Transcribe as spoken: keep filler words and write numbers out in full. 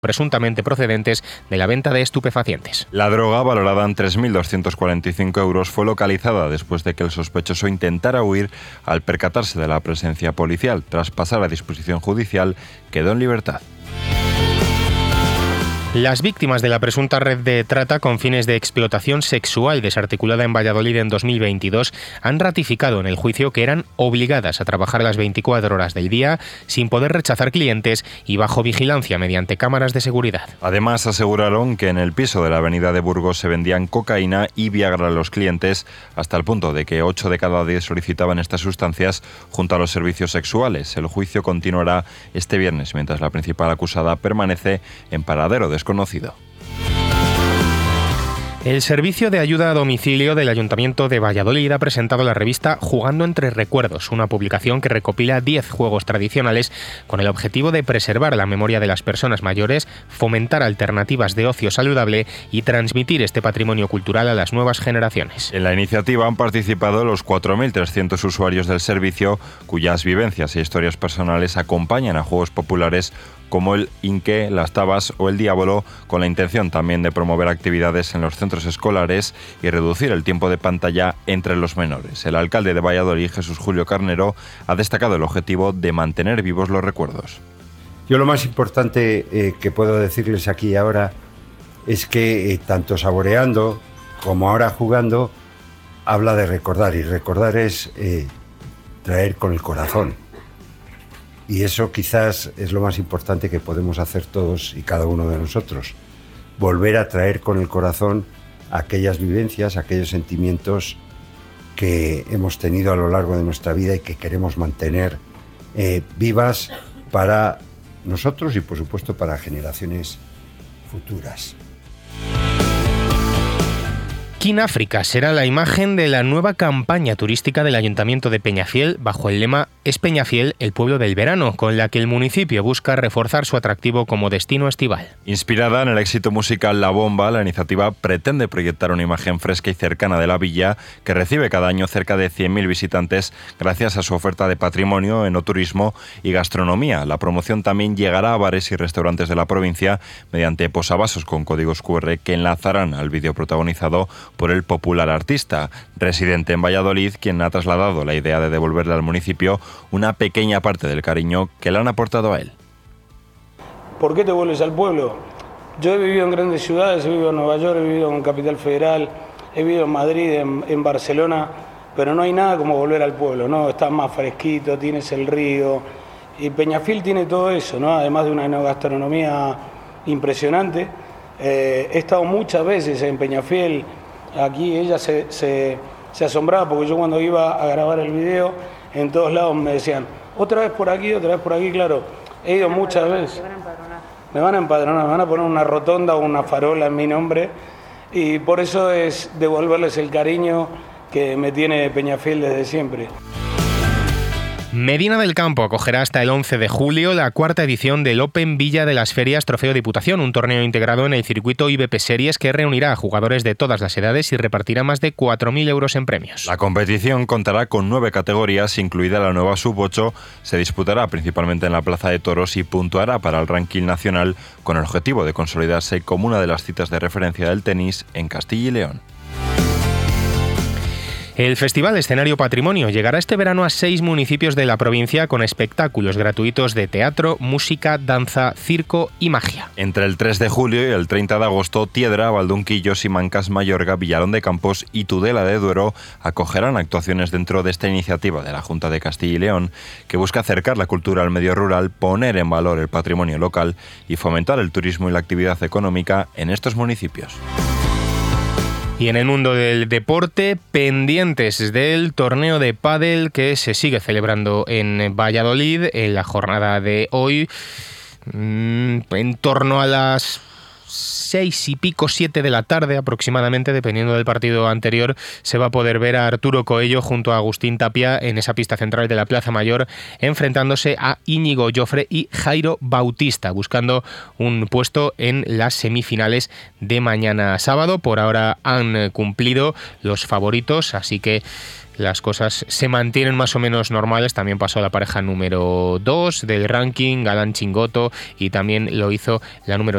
presuntamente procedentes de la venta de estupefacientes. La droga, valorada en tres mil doscientos cuarenta y cinco euros, fue localizada después de que el sospechoso intentara huir al percatarse de la presencia policial. Tras pasar a disposición judicial, quedó en libertad. Las víctimas de la presunta red de trata con fines de explotación sexual desarticulada en Valladolid en dos mil veintidós han ratificado en el juicio que eran obligadas a trabajar las veinticuatro horas del día sin poder rechazar clientes y bajo vigilancia mediante cámaras de seguridad. Además, aseguraron que en el piso de la avenida de Burgos se vendían cocaína y Viagra a los clientes, hasta el punto de que ocho de cada diez solicitaban estas sustancias junto a los servicios sexuales. El juicio continuará este viernes, mientras la principal acusada permanece en paradero de desconocido. El Servicio de Ayuda a Domicilio del Ayuntamiento de Valladolid ha presentado la revista Jugando entre Recuerdos, una publicación que recopila diez juegos tradicionales con el objetivo de preservar la memoria de las personas mayores, fomentar alternativas de ocio saludable y transmitir este patrimonio cultural a las nuevas generaciones. En la iniciativa han participado los cuatro mil trescientos usuarios del servicio, cuyas vivencias e historias personales acompañan a juegos populares como el Inque, las Tabas o el Diablo, con la intención también de promover actividades en los centros escolares y reducir el tiempo de pantalla entre los menores. El alcalde de Valladolid, Jesús Julio Carnero, ha destacado el objetivo de mantener vivos los recuerdos. Yo lo más importante eh, que puedo decirles aquí ahora es que eh, tanto saboreando como ahora jugando habla de recordar, y recordar es eh, traer con el corazón. Y eso quizás es lo más importante que podemos hacer todos y cada uno de nosotros. Volver a traer con el corazón aquellas vivencias, aquellos sentimientos que hemos tenido a lo largo de nuestra vida y que queremos mantener eh, vivas para nosotros y, por supuesto, para generaciones futuras. Kináfrica será la imagen de la nueva campaña turística del Ayuntamiento de Peñafiel bajo el lema Es Peñafiel, el pueblo del verano, con la que el municipio busca reforzar su atractivo como destino estival. Inspirada en el éxito musical La Bomba, la iniciativa pretende proyectar una imagen fresca y cercana de la villa, que recibe cada año cerca de cien mil visitantes gracias a su oferta de patrimonio, enoturismo y gastronomía. La promoción también llegará a bares y restaurantes de la provincia mediante posavasos con códigos cu erre que enlazarán al vídeo protagonizado por el popular artista, residente en Valladolid, quien ha trasladado la idea de devolverle al municipio una pequeña parte del cariño que le han aportado a él. ¿Por qué te vuelves al pueblo? Yo he vivido en grandes ciudades, he vivido en Nueva York, he vivido en Capital Federal, he vivido en Madrid, en, en Barcelona, pero no hay nada como volver al pueblo, ¿no? Estás más fresquito, tienes el río, y Peñafiel tiene todo eso, ¿no? Además de una gastronomía impresionante. Eh, he estado muchas veces en Peñafiel. Aquí ella se, se, se asombraba porque yo cuando iba a grabar el video, en todos lados me decían, otra vez por aquí, otra vez por aquí, claro, he ido muchas veces. Me van a empadronar, me van a poner una rotonda o una farola en mi nombre, y por eso es devolverles el cariño que me tiene Peñafiel desde siempre. Medina del Campo acogerá hasta el once de julio la cuarta edición del Open Villa de las Ferias Trofeo Diputación, un torneo integrado en el circuito I B P Series que reunirá a jugadores de todas las edades y repartirá más de cuatro mil euros en premios. La competición contará con nueve categorías, incluida la nueva sub ocho, se disputará principalmente en la Plaza de Toros y puntuará para el ranking nacional con el objetivo de consolidarse como una de las citas de referencia del tenis en Castilla y León. El Festival Escenario Patrimonio llegará este verano a seis municipios de la provincia con espectáculos gratuitos de teatro, música, danza, circo y magia. Entre el tres de julio y el treinta de agosto, Tiedra, Valdunquillo, Simancas, Mayorga, Villarón de Campos y Tudela de Duero acogerán actuaciones dentro de esta iniciativa de la Junta de Castilla y León que busca acercar la cultura al medio rural, poner en valor el patrimonio local y fomentar el turismo y la actividad económica en estos municipios. Y en el mundo del deporte, pendientes del torneo de pádel que se sigue celebrando en Valladolid en la jornada de hoy, en torno a las seis y pico, siete de la tarde aproximadamente, dependiendo del partido anterior, se va a poder ver a Arturo Coello junto a Agustín Tapia en esa pista central de la Plaza Mayor, enfrentándose a Íñigo Jofre y Jairo Bautista, buscando un puesto en las semifinales de mañana sábado. Por ahora han cumplido los favoritos, así que las cosas se mantienen más o menos normales. También pasó la pareja número dos del ranking, Galán Chingoto, y también lo hizo la número